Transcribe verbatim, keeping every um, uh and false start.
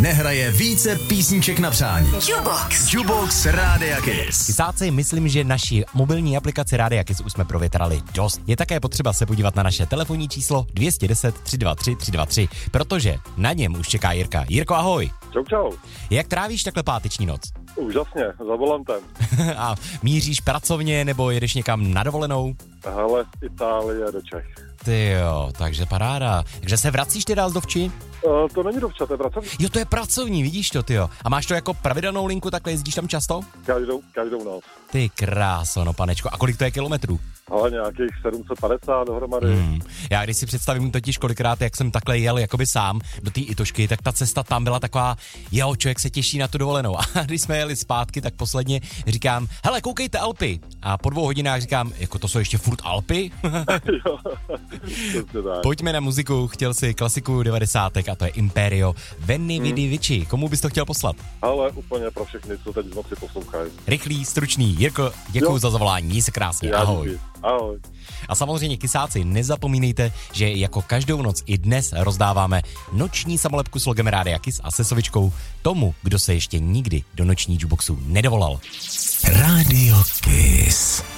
nehraje více písniček na přání. Jukebox. Jukebox Rádia Kiss. Kysáci, myslím, že naši mobilní aplikaci Rádia Kiss už jsme provětrali dost. Je také potřeba se podívat na naše telefonní číslo dvě jedna nula tři dva tři tři dva tři, protože na něm už čeká Jirka. Jirko, ahoj. Čau, čau. Jak trávíš takhle páteční noc? Úžasně, za volantem. A míříš pracovně nebo jedeš někam na dovolenou? Hele, Itálie do Čech. Ty jo, takže paráda. Takže se vracíš teda z dovči? Uh, to není dovča, to je pracovní. Jo, to je pracovní, vidíš to, ty jo. A máš to jako pravidelnou linku, takhle jezdíš tam často? Každou, každou noc. Ty kráso, no panečko. A kolik to je kilometrů? Ale nějakých sedm set padesát dohromady. Hmm. Já když si představím totiž kolikrát, jak jsem takhle jel jakoby sám do té Itošky, tak ta cesta tam byla taková, jo, člověk se těší na tu dovolenou. A když jsme jeli zpátky, tak posledně říkám, hele, koukejte Alpy. A po dvou hodinách říkám, jako to jsou ještě furt Alpy? Jo, Pojďme na muziku, chtěl si klasiku devadesátek a to je Imperio Veni Vidi Vici. Komu bys to chtěl poslat? Ale úplně pro všechny, co teď v noci poslouchají. Rychlý, stručný. Jirko, děkuju za zavolání, měj se krásně, Já ahoj. díky. Ahoj. A samozřejmě kysáci, nezapomínejte, že jako každou noc i dnes rozdáváme noční samolepku s logem Rádia Kiss a se sovičkou tomu, kdo se ještě nikdy do noční jukeboxu nedovolal. Rádio Kiss.